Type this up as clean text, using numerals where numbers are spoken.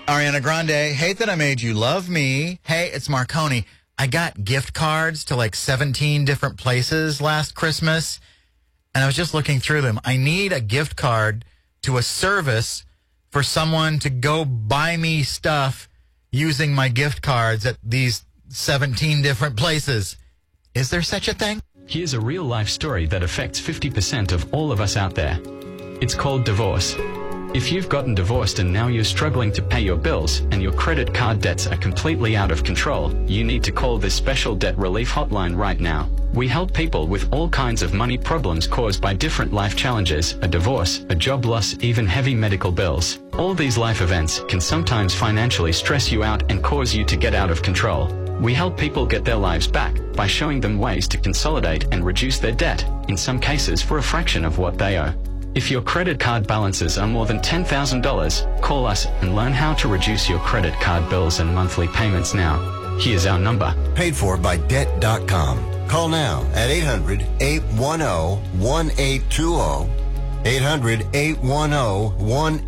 Ariana Grande, Hate That I Made You Love Me. Hey, it's Marconi. I got gift cards to like 17 different places last Christmas, and I was just looking through them. I need a gift card to a service for someone to go buy me stuff using my gift cards at these 17 different places. Is there such a thing? Here's a real-life story that affects 50% of all of us out there. It's called divorce. If you've gotten divorced and now you're struggling to pay your bills and your credit card debts are completely out of control, you need to call this special debt relief hotline right now. We help people with all kinds of money problems caused by different life challenges, a divorce, a job loss, even heavy medical bills. All these life events can sometimes financially stress you out and cause you to get out of control. We help people get their lives back by showing them ways to consolidate and reduce their debt, in some cases for a fraction of what they owe. If your credit card balances are more than $10,000, call us and learn how to reduce your credit card bills and monthly payments now. Here's our number. Paid for by Debt.com. Call now at 800-810-1820. 800-810-1820.